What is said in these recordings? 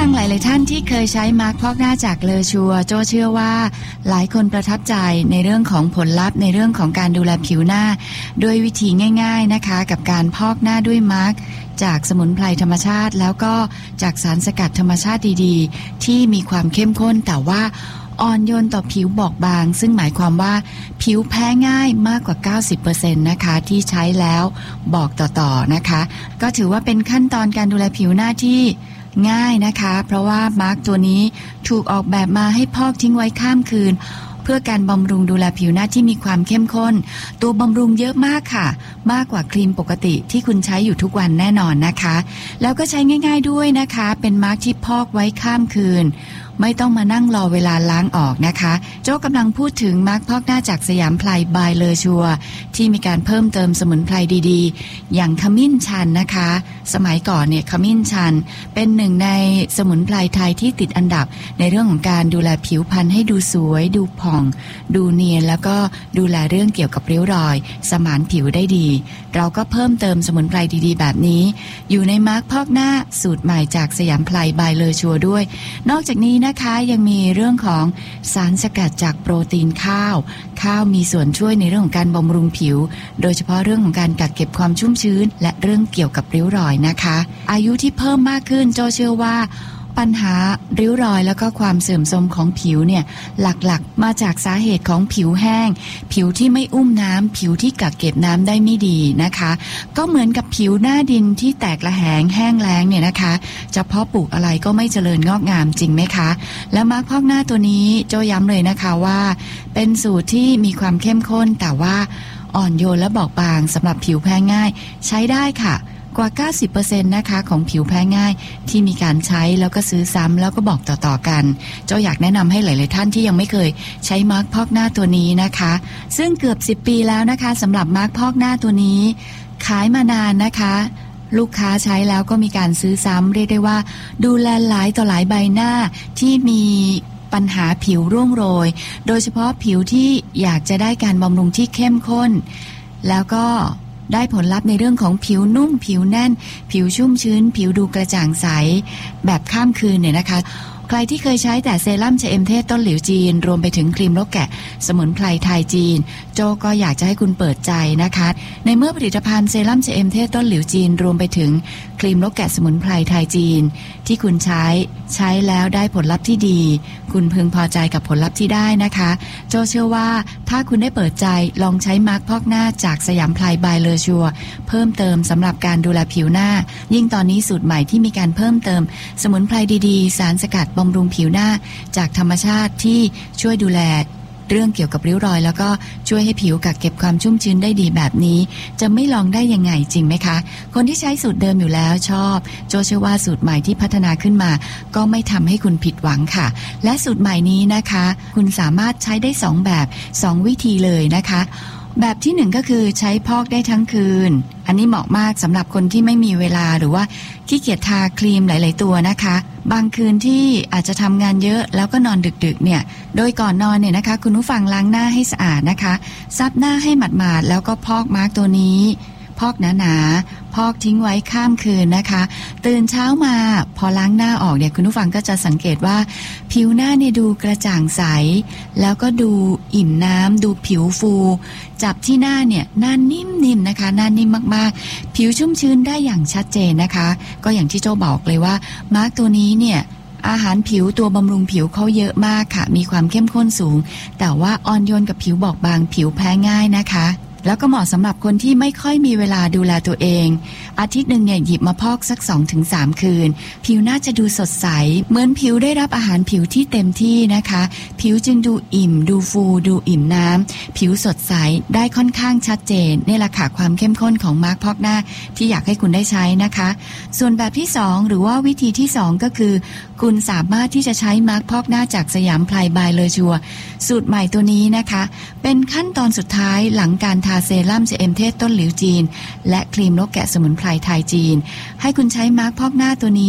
งหลายๆท่านที่เคยใช้มาร์คพอกหน้าจากเลอชัวโจเชื่อว่าหลายคนประทับใจในเรื่องของผลลัพธ์ในเรื่องของการดูแลผิวหน้าด้วยวิธีง่ายๆนะคะกับการพอกหน้าด้วยมาร์คจากสมุนไพรธรรมชาติแล้วก็จากสารสกัดธรรมชาติดีๆที่มีความเข้มข้นแต่ว่าอ่อนโยนต่อผิวบอบบางซึ่งหมายความว่าผิวแพ้ง่ายมากกว่า 90% นะคะที่ใช้แล้วบอกต่อๆนะคะก็ถือว่าเป็นขั้นตอนการดูแลผิวหน้าที่ง่ายนะคะเพราะว่ามาร์กตัวนี้ถูกออกแบบมาให้พอกทิ้งไว้ข้ามคืนเพื่อการบำรุงดูแลผิวหน้าที่มีความเข้มข้นตัวบำรุงเยอะมากค่ะมากกว่าครีมปกติที่คุณใช้อยู่ทุกวันแน่นอนนะคะแล้วก็ใช้ง่ายๆด้วยนะคะเป็นมาร์กที่พอกไว้ข้ามคืนไม่ต้องมานั่งรอเวลาล้างออกนะคะโจ้กำลังพูดถึงมาร์คพอกหน้าจากสยามไพรบายเลอชัวที่มีการเพิ่มเติมสมุนไพรดีๆอย่างขมิ้นชันนะคะสมัยก่อนเนี่ยขมิ้นชันเป็นหนึ่งในสมุนไพรไทยที่ติดอันดับในเรื่องของการดูแลผิวพรรณให้ดูสวยดูผ่องดูเนียนแล้วก็ดูแลเรื่องเกี่ยวกับริ้วรอยสมานผิวได้ดีเราก็เพิ่มเติมสมุนไพรดีๆแบบนี้อยู่ในมาร์คพอกหน้าสูตรใหม่จากสยามไพรบายเลอชัวด้วยนอกจากนี้นะคะยังมีเรื่องของสารสกัดจากโปรตีนข้าวมีส่วนช่วยในเรื่องของการบำรุงผิวโดยเฉพาะเรื่องของการกักเก็บความชุ่มชื้นและเรื่องเกี่ยวกับริ้วรอยนะคะอายุที่เพิ่มมากขึ้นโจเชื่อว่าปัญหาริ้วรอยแล้วก็ความเสื่อมโทรมของผิวเนี่ยหลักๆมาจากสาเหตุของผิวแห้งผิวที่ไม่อุ้มน้ำผิวที่กักเก็บน้ำได้ไม่ดีนะคะก็เหมือนกับผิวหน้าดินที่แตกระแหงแห้งแล้งเนี่ยนะคะจะเพาะปลูกอะไรก็ไม่เจริญงอกงามจริงไหมคะและมาร์คพอกหน้าตัวนี้โจย้ำเลยนะคะว่าเป็นสูตรที่มีความเข้มข้นแต่ว่าอ่อนโยนและบอบบางสำหรับผิวแพ้ง่ายใช้ได้ค่ะกว่า 90% นะคะของผิวแพ้ง่ายที่มีการใช้แล้วก็ซื้อซ้ำแล้วก็บอกต่อๆกันเจ้าอยากแนะนำให้หลายๆท่านที่ยังไม่เคยใช้มาร์คพอกหน้าตัวนี้นะคะซึ่งเกือบ10 ปีแล้วนะคะสำหรับมาร์คพอกหน้าตัวนี้ขายมานานนะคะลูกค้าใช้แล้วก็มีการซื้อซ้ำเรียกได้ว่าดูแลหลายต่อหลายใบหน้าที่มีปัญหาผิวร่วงโรยโดยเฉพาะผิวที่อยากจะได้การบำรุงที่เข้มข้นแล้วก็ได้ผลลัพธ์ในเรื่องของผิวนุ่มผิวแน่นผิวชุ่มชื้นผิวดูกระจ่างใสแบบข้ามคืนเนี่ยนะคะใครที่เคยใช้แต่เซรั่มชะเอมเทศต้นหลิวจีนรวมไปถึงครีมลกแกะสมุนไพรไทยจีนโจก็อยากจะให้คุณเปิดใจนะคะในเมื่อผลิตภัณฑ์เซรั่มชะเอมเทศต้นหลิวจีนรวมไปถึงครีมลกแกะสมุนไพรไทยจีนที่คุณใช้แล้วได้ผลลัพธ์ที่ดีคุณพึงพอใจกับผลลัพธ์ที่ได้นะคะโจเชื่อว่าถ้าคุณได้เปิดใจลองใช้มาร์คพอกหน้าจากสยามไพรบายเลอชัวเพิ่มเติมสำหรับการดูแลผิวหน้ายิ่งตอนนี้สูตรใหม่ที่มีการเพิ่มเติมสมุนไพรดีๆสารสกัดบำรุงผิวหน้าจากธรรมชาติที่ช่วยดูแลเรื่องเกี่ยวกับริ้วรอยแล้วก็ช่วยให้ผิวกักเก็บความชุ่มชื้นได้ดีแบบนี้จะไม่ลองได้ยังไงจริงไหมคะคนที่ใช้สูตรเดิมอยู่แล้วชอบโจเชื่อว่าสูตรใหม่ที่พัฒนาขึ้นมาก็ไม่ทำให้คุณผิดหวังค่ะและสูตรใหม่นี้นะคะคุณสามารถใช้ได้2แบบ2วิธีเลยนะคะแบบที่1ก็คือใช้พอกได้ทั้งคืนอันนี้เหมาะมากสำหรับคนที่ไม่มีเวลาหรือว่าขี้เกียจทาครีมหลายๆตัวนะคะบางคืนที่อาจจะทำงานเยอะแล้วก็นอนดึกๆเนี่ยโดยก่อนนอนเนี่ยนะคะคุณผู้ฟังล้างหน้าให้สะอาดนะคะซับหน้าให้หมาดๆแล้วก็พอกมาร์กตัวนี้พอกหนาๆพอกทิ้งไว้ข้ามคืนนะคะตื่นเช้ามาพอล้างหน้าออกเนี่ยคุณผู้ฟังก็จะสังเกตว่าผิวหน้าเนี่ยดูกระจ่างใสแล้วก็ดูอิ่มน้ำดูผิวฟูจับที่หน้าเนี่ยหน้านิ่มๆนะคะหน้านิ่มมากๆผิวชุ่มชื้นได้อย่างชัดเจนนะคะก็อย่างที่โจบอกเลยว่ามาร์กตัวนี้เนี่ยอาหารผิวตัวบำรุงผิวเขาเยอะมากค่ะมีความเข้มข้นสูงแต่ว่าอ่อนโยนกับผิวบอบบางผิวแพ้ง่ายนะคะแล้วก็เหมาะสำหรับคนที่ไม่ค่อยมีเวลาดูแลตัวเองอาทิตย์หนึ่งเนี่ยหยิบมาพอกสัก 2-3 คืนผิวน่าจะดูสดใสเหมือนผิวได้รับอาหารผิวที่เต็มที่นะคะผิวจึงดูอิ่มดูฟูดูอิ่มน้ำผิวสดใสได้ค่อนข้างชัดเจนนี่แหละค่ะความเข้มข้นของมาร์คพอกหน้าที่อยากให้คุณได้ใช้นะคะส่วนแบบที่2หรือว่าวิธีที่2ก็คือคุณสามารถที่จะใช้มาร์คพอกหน้าจากสยามไพรบายเลอชัวสูตรใหม่ตัวนี้นะคะเป็นขั้นตอนสุดท้ายหลังการทาเซรั่มชะเอมเทศต้นหลิวจีนและครีมนกแกะสมุนไพรไทยจีนให้คุณใช้มาร์คพอกหน้าตัวนี้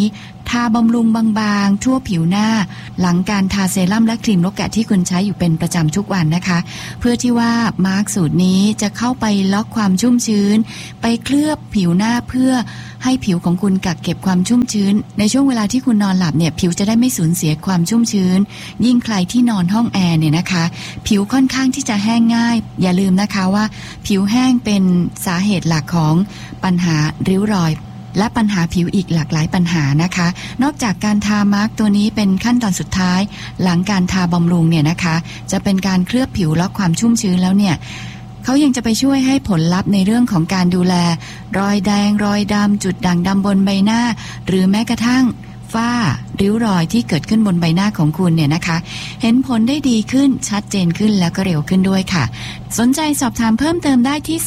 ทาบำรุงบางๆทั่วผิวหน้าหลังการทาเซรั่มและครีมลดแกะที่คุณใช้อยู่เป็นประจำทุกวันนะคะเพื่อที่ว่ามาร์คสูตรนี้จะเข้าไปล็อกความชุ่มชื้นไปเคลือบผิวหน้าเพื่อให้ผิวของคุณกักเก็บความชุ่มชื้นในช่วงเวลาที่คุณนอนหลับเนี่ยผิวจะได้ไม่สูญเสียความชุ่มชื้นยิ่งใครที่นอนห้องแอร์เนี่ยนะคะผิวค่อนข้างที่จะแห้งง่ายอย่าลืมนะคะว่าผิวแห้งเป็นสาเหตุหลักของปัญหาริ้วรอยและปัญหาผิวอีกหลากหลายปัญหานะคะนอกจากการทามาร์กตัวนี้เป็นขั้นตอนสุดท้ายหลังการทาบำรุงเนี่ยนะคะจะเป็นการเคลือบผิวล็อกความชุ่มชื้นแล้วเนี่ยเขายังจะไปช่วยให้ผลลัพธ์ในเรื่องของการดูแลรอยแดงรอยดำจุดด่างดำบนใบหน้าหรือแม้กระทั่งฝ้าริ้วรอยที่เกิดขึ้นบนใบหน้าของคุณเนี่ยนะคะเห็นผลได้ดีขึ้นชัดเจนขึ้นแล้วก็เร็วขึ้นด้วยค่ะสนใจสอบถามเพิ่มเติมได้ที่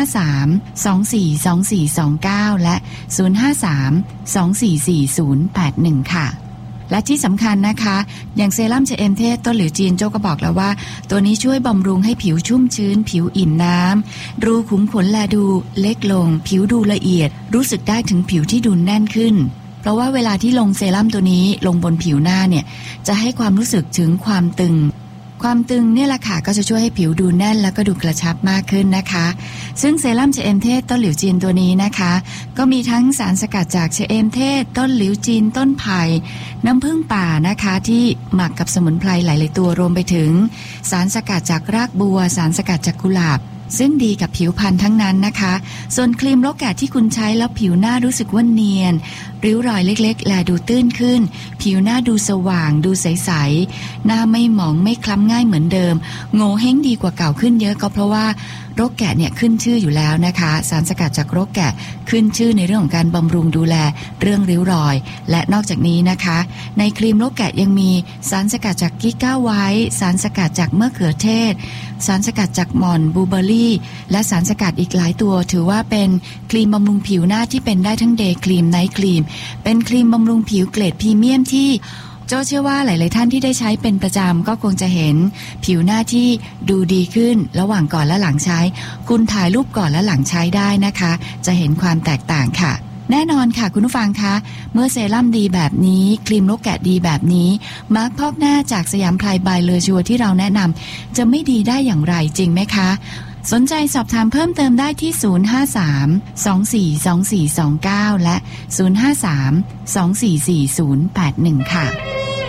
053-242429และ053-244081ค่ะและที่สำคัญนะคะอย่างเซรั่มชะเอมเทศต้นหลิวจีนโจก็บอกแล้วว่าตัวนี้ช่วยบำรุงให้ผิวชุ่มชื้นผิวอิ่มน้ำรูขุมขนแลดูเล็กลงผิวดูละเอียดรู้สึกได้ถึงผิวที่ดูแน่นขึ้นเพราะว่าเวลาที่ลงเซรั่มตัวนี้ลงบนผิวหน้าเนี่ยจะให้ความรู้สึกถึงความตึงเนี่ยแหละค่ะก็จะช่วยให้ผิวดูแน่นแล้วก็ดูกระชับมากขึ้นนะคะซึ่งเซรั่มชะเอมเทศต้นหลิวจีนตัวนี้นะคะก็มีทั้งสารสกัดจากชะเอมเทศต้นหลิวจีนต้นไผ่น้ำผึ้งป่านะคะที่หมักกับสมุนไพรหลายๆตัวรวมไปถึงสารสกัดจากรากบัวสารสกัดจากกุหลาบซึ่งดีกับผิวพรรณทั้งนั้นนะคะส่วนครีมลดแกะที่คุณใช้แล้วผิวหน้ารู้สึกว่าเนียนริ้วรอยเล็กๆแลดูตื้นขึ้นผิวหน้าดูสว่างดูใสๆหน้าไม่หมองไม่คล้ำง่ายเหมือนเดิมโง่เฮงดีกว่าเก่าขึ้นเยอะก็เพราะว่ารกแกะเนี่ยขึ้นชื่ออยู่แล้วนะคะสารสกัดจากรกแกะขึ้นชื่อในเรื่องของการบำรุงดูแลเรื่องริ้วรอยและนอกจากนี้นะคะในครีมรกแกะยังมีสารสกัดจากกิก้าไวท์สารสกัดจากมะเขือเทศสารสกัดจากหม่อนบลูเบอร์รี่และสารสกัดอีกหลายตัวถือว่าเป็นครีมบำรุงผิวหน้าที่เป็นได้ทั้งเดย์ครีมไนท์ครีมเป็นครีมบำรุงผิวเกรดพรีเมียมที่โจเชื่อว่าหลายๆท่านที่ได้ใช้เป็นประจำก็คงจะเห็นผิวหน้าที่ดูดีขึ้นระหว่างก่อนและหลังใช้คุณถ่ายรูปก่อนและหลังใช้ได้นะคะจะเห็นความแตกต่างค่ะแน่นอนค่ะคุณผู้ฟังคะเมื่อเซรั่มดีแบบนี้ครีมลดแกะดีแบบนี้มาร์คพอกหน้าจากสยามไพรบายเลอชัวที่เราแนะนำจะไม่ดีได้อย่างไรจริงไหมคะสนใจสอบถามเพิ่มเติมได้ที่053-242429และ053-244081ค่ะ